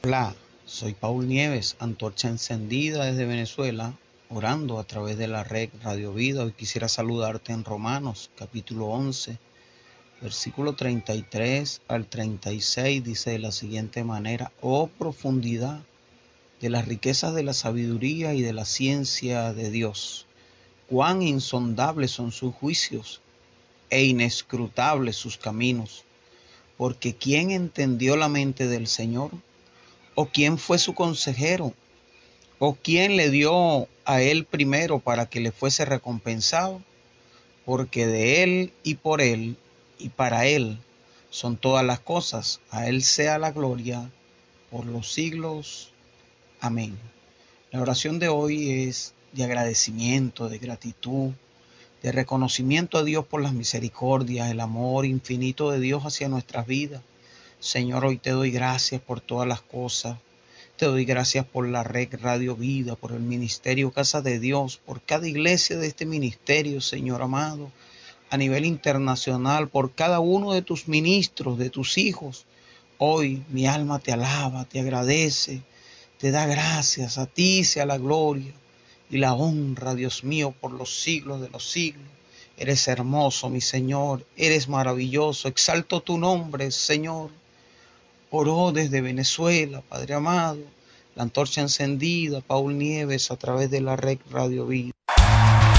Hola, soy Paul Nieves, antorcha encendida desde Venezuela, orando a través de la red Radio Vida. Hoy quisiera saludarte en Romanos, capítulo 11, versículo 33 al 36, dice de la siguiente manera: Oh profundidad de las riquezas de la sabiduría y de la ciencia de Dios, cuán insondables son sus juicios e inescrutables sus caminos, porque ¿quién entendió la mente del Señor? ¿O quién fue su consejero? ¿O quién le dio a él primero para que le fuese recompensado? Porque de él y para él son todas las cosas. A él sea la gloria por los siglos. Amén. La oración de hoy es de agradecimiento, de gratitud, de reconocimiento a Dios por las misericordias, el amor infinito de Dios hacia nuestras vidas. Señor, hoy te doy gracias por todas las cosas. Te doy gracias por la red Radio Vida, por el ministerio Casa de Dios, por cada iglesia de este ministerio, Señor amado, a nivel internacional, por cada uno de tus ministros, de tus hijos. Hoy mi alma te alaba, te agradece, te da gracias. A ti sea la gloria y la honra, Dios mío, por los siglos de los siglos. Eres hermoso, mi Señor, eres maravilloso. Exalto tu nombre, Señor. Oró desde Venezuela, Padre amado, la antorcha encendida, Paul Nieves, a través de la red Radio Vida.